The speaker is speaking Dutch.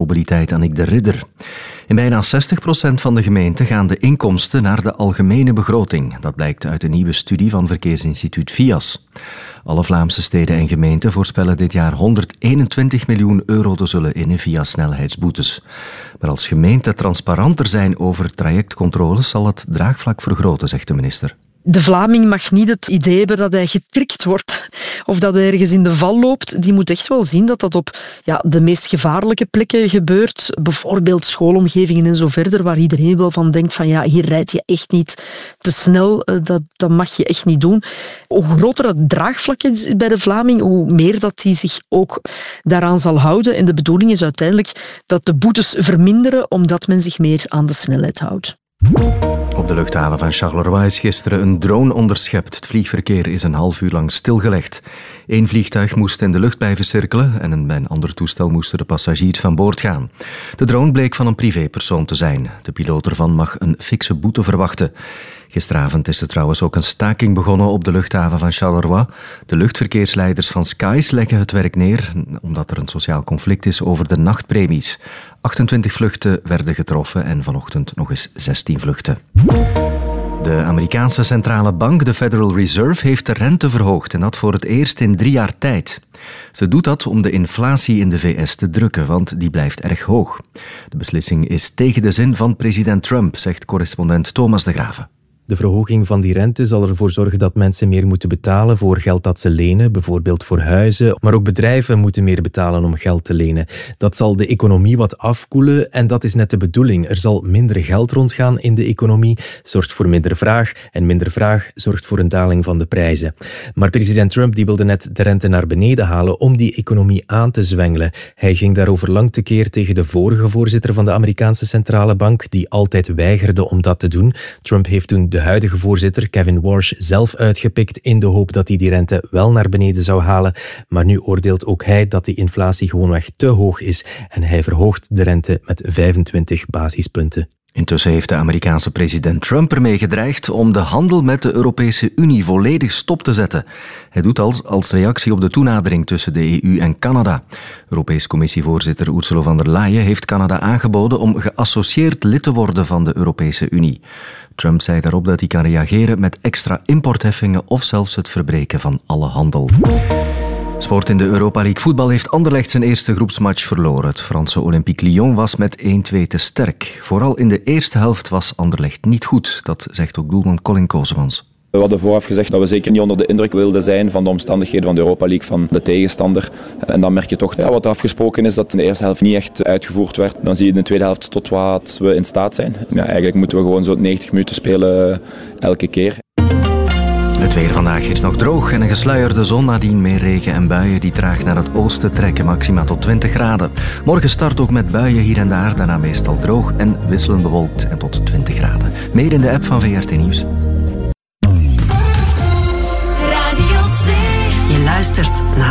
mobiliteit Annick de Ridder. In bijna 60% van de gemeenten gaan de inkomsten naar de algemene begroting. Dat blijkt uit een nieuwe studie van verkeersinstituut VIAS. Alle Vlaamse steden en gemeenten voorspellen dit jaar 121 miljoen euro te zullen innen via snelheidsboetes. Maar als gemeenten transparanter zijn over trajectcontroles, zal het draagvlak vergroten, zegt de minister. De Vlaming mag niet het idee hebben dat hij getrikt wordt of dat hij ergens in de val loopt. Die moet echt wel zien dat dat op de meest gevaarlijke plekken gebeurt. Bijvoorbeeld schoolomgevingen en zo verder, waar iedereen wel van denkt van hier rijd je echt niet te snel. Dat mag je echt niet doen. Hoe groter het draagvlak is bij de Vlaming, hoe meer dat hij zich ook daaraan zal houden. En de bedoeling is uiteindelijk dat de boetes verminderen, omdat men zich meer aan de snelheid houdt. Op de luchthaven van Charleroi is gisteren een drone onderschept. Het vliegverkeer is een half uur lang stilgelegd. 1 vliegtuig moest in de lucht blijven cirkelen en bij een ander toestel moesten de passagiers van boord gaan. De drone bleek van een privépersoon te zijn. De piloot ervan mag een fikse boete verwachten. Gisteravond is er trouwens ook een staking begonnen op de luchthaven van Charleroi. De luchtverkeersleiders van Skies leggen het werk neer omdat er een sociaal conflict is over de nachtpremies. 28 vluchten werden getroffen en vanochtend nog eens 16 vluchten. De Amerikaanse centrale bank, de Federal Reserve, heeft de rente verhoogd en dat voor het eerst in 3 jaar tijd. Ze doet dat om de inflatie in de VS te drukken, want die blijft erg hoog. De beslissing is tegen de zin van president Trump, zegt correspondent Thomas de Graven. De verhoging van die rente zal ervoor zorgen dat mensen meer moeten betalen voor geld dat ze lenen, bijvoorbeeld voor huizen. Maar ook bedrijven moeten meer betalen om geld te lenen. Dat zal de economie wat afkoelen en dat is net de bedoeling. Er zal minder geld rondgaan in de economie, zorgt voor minder vraag. En minder vraag zorgt voor een daling van de prijzen. Maar president Trump die wilde net de rente naar beneden halen om die economie aan te zwengelen. Hij ging daarover lang tekeer tegen de vorige voorzitter van de Amerikaanse centrale bank, die altijd weigerde om dat te doen. Trump heeft toen de huidige voorzitter Kevin Warsh zelf uitgepikt in de hoop dat hij die rente wel naar beneden zou halen. Maar nu oordeelt ook hij dat die inflatie gewoonweg te hoog is en hij verhoogt de rente met 25 basispunten. Intussen heeft de Amerikaanse president Trump ermee gedreigd om de handel met de Europese Unie volledig stop te zetten. Hij doet als reactie op de toenadering tussen de EU en Canada. Europees Commissievoorzitter Ursula von der Leyen heeft Canada aangeboden om geassocieerd lid te worden van de Europese Unie. Trump zei daarop dat hij kan reageren met extra importheffingen of zelfs het verbreken van alle handel. Sport in de Europa League voetbal heeft Anderlecht zijn eerste groepsmatch verloren. Het Franse Olympique Lyon was met 1-2 te sterk. Vooral in de eerste helft was Anderlecht niet goed. Dat zegt ook doelman Colin Kozemans. We hadden vooraf gezegd dat we zeker niet onder de indruk wilden zijn van de omstandigheden van de Europa League, van de tegenstander. En dan merk je toch wat afgesproken is dat in de eerste helft niet echt uitgevoerd werd. Dan zie je in de tweede helft tot wat we in staat zijn. Eigenlijk moeten we gewoon zo 90 minuten spelen elke keer. Het weer vandaag is nog droog en een gesluierde zon, nadien meer regen en buien die traag naar het oosten trekken, maxima tot 20 graden. Morgen start ook met buien hier en daar, daarna meestal droog en wisselend bewolkt en tot 20 graden. Meer in de app van VRT Nieuws. Radio 2. Je luistert naar